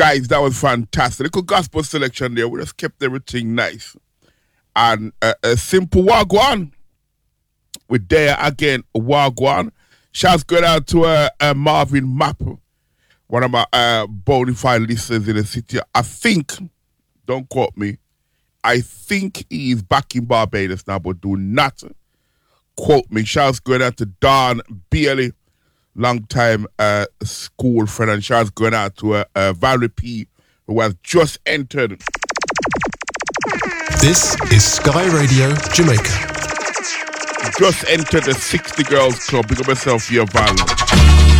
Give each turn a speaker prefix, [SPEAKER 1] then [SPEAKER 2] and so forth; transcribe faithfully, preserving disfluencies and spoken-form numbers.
[SPEAKER 1] Guys, that was fantastic. Little gospel selection there. We just kept everything nice. And uh, a simple wagwan. We're there again, wagwan. Shouts going out to uh, uh, Marvin Mapp, one of my uh, bona fide listeners in the city. I think, don't quote me, I think he's back in Barbados now, but do not quote me. Shouts going out to Don Bailey, long time uh, school friend, and shouts going out to uh, uh, Valerie P, who has just entered.
[SPEAKER 2] This is Sky Radio Jamaica.
[SPEAKER 1] Just entered the sixty Girls Club. Big up yourself, your Val.